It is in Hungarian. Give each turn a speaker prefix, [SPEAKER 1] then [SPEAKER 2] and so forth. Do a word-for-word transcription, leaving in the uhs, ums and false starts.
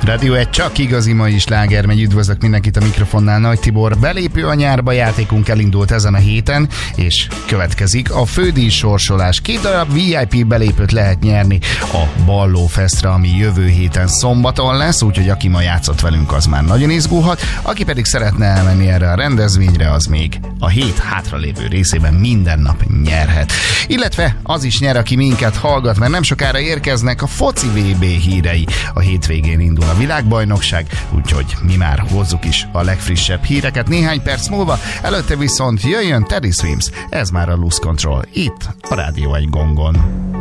[SPEAKER 1] Rádió egy csak igazi mai sláger megy, üdvözlök mindenkit a mikrofonnál, Nagy Tibor. Belépő a nyárba játékunk elindult ezen a héten, és következik a fődíj sorsolás. Két darab vé i pé belépőt lehet nyerni a Balló Festre, ami jövő héten szombaton lesz, úgyhogy aki ma játszott velünk, az már nagyon izgulhat, aki pedig szeretne elmenni erre a rendezvényre, az még a hét hátralévő részében minden nap nyerhet. Illetve az is nyer, aki minket hallgat, mert nem sokára érkeznek a foci vé bé hírei. A hétvégén indul a világbajnokság, úgyhogy mi már hozzuk is a legfrissebb híreket néhány perc múlva, előtte viszont jöjjön Teddy Swims, ez már a Lose Control, itt a Rádió egy gongon.